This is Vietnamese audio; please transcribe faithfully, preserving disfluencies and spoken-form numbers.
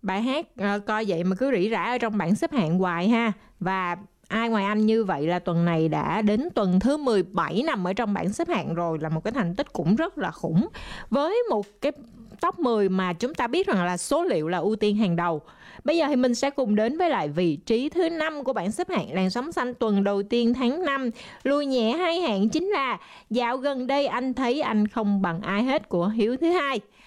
Bài hát uh, coi vậy mà cứ rỉ rả ở trong bảng xếp hạng hoài ha. Và ai ngoài anh như vậy là tuần này đã đến tuần thứ mười bảy nằm ở trong bảng xếp hạng rồi, là một cái thành tích cũng rất là khủng. Với một cái top mười mà chúng ta biết rằng là số liệu là ưu tiên hàng đầu. Bây giờ thì mình sẽ cùng đến với lại vị trí thứ năm của bảng xếp hạng làn sóng xanh tuần đầu tiên tháng năm. Lùi nhẹ hai hạng chính là Dạo gần đây anh thấy anh không bằng ai hết của Hiếu thứ hai.